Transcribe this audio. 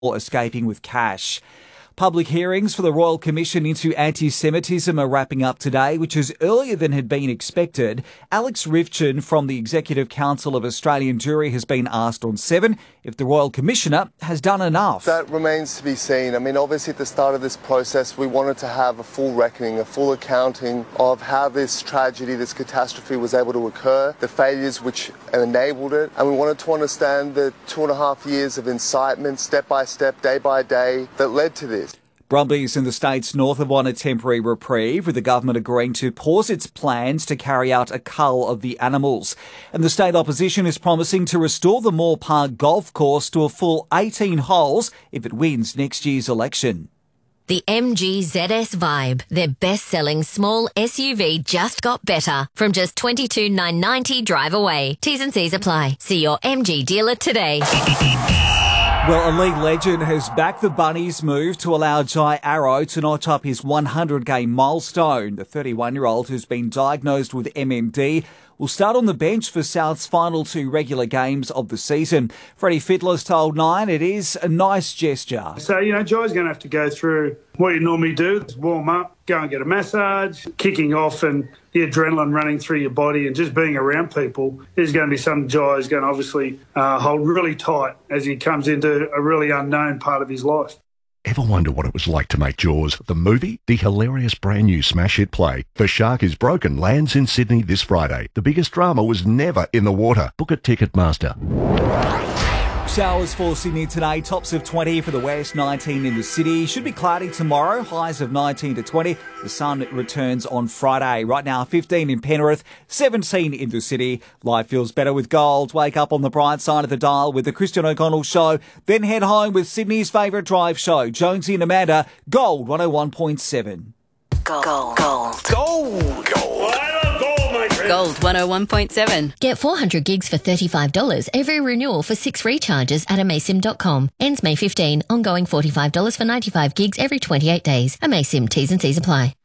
or escaping with cash. Public hearings for the Royal Commission into Anti-Semitism are wrapping up today, which is earlier than had been expected. Alex Rivchin from the Executive Council of Australian Jewry has been asked on 7 if the Royal Commissioner has done enough. That remains to be seen. I mean, obviously at the start of this process, we wanted to have a full reckoning, a full accounting of how this tragedy, this catastrophe was able to occur, the failures which enabled it, and we wanted to understand the 2.5 years of incitement, step by step, day by day, that led to this. Brumbies in the states north have won a temporary reprieve, with the government agreeing to pause its plans to carry out a cull of the animals. And the state opposition is promising to restore the Moore Park golf course to a full 18 holes if it wins next year's election. The MG ZS Vibe, their best-selling small SUV, just got better. From just $22,990 drive away. T's and C's apply. See your MG dealer today. Well, a league legend has backed the Bunnies' move to allow Jai Arrow to notch up his 100-game milestone. The 31-year-old, who's been diagnosed with MND, will start on the bench for South's final 2 regular games of the season. Freddie Fittler's told Nine it is a nice gesture. So, Jai's going to have to go through what you normally do, warm up, go and get a massage, kicking off and the adrenaline running through your body and just being around people is going to be something Jai's going to obviously hold really tight as he comes into a really unknown part of his life. Ever wonder what it was like to make Jaws, the movie? The hilarious brand new smash hit play, The Shark is Broken, lands in Sydney this Friday. The biggest drama was never in the water. Book at Ticketmaster. Showers for Sydney today, tops of 20 for the west, 19 in the city. Should be cloudy tomorrow, highs of 19 to 20. The sun returns on Friday. Right now, 15 in Penrith, 17 in the city. Life feels better with gold. Wake up on the bright side of the dial with the Christian O'Connell Show. Then head home with Sydney's favourite drive show, Jonesy and Amanda, Gold 101.7. Gold. Gold 101.7. Get 400 gigs for $35. Every renewal for 6 recharges at amaysim.com. Ends May 15. Ongoing $45 for 95 gigs every 28 days. Amaysim. T's and C's apply.